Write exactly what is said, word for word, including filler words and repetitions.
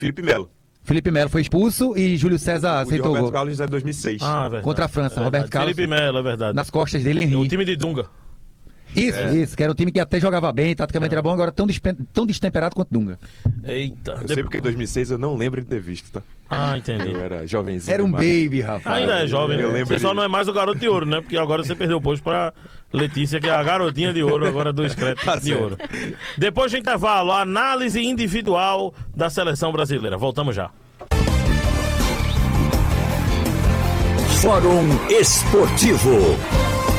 Felipe Melo. Felipe Melo foi expulso e Júlio César O de aceitou o Roberto gol. Carlos é dois mil e seis. Ah, é verdade. Contra a França, É Roberto verdade. Carlos. Felipe Melo, é verdade. Nas costas dele, O Henrique. time de Dunga. Isso, É. isso, que era um time que até jogava bem, taticamente era bom, agora tão, despe- tão destemperado quanto Dunga. Eita. Eu sei porque em dois mil e seis eu não lembro de ter visto, tá? Ah, entendi. Eu era jovenzinho. Era um demais. baby, rapaz. Ainda é jovem, Eu né? lembro Você só de- não é mais o garoto de ouro, né? Porque agora você perdeu o posto pra Letícia, que é a garotinha de ouro, agora do excreto Tá de certo. ouro. Depois do intervalo, a análise individual da seleção brasileira. Voltamos já. Fórum Esportivo.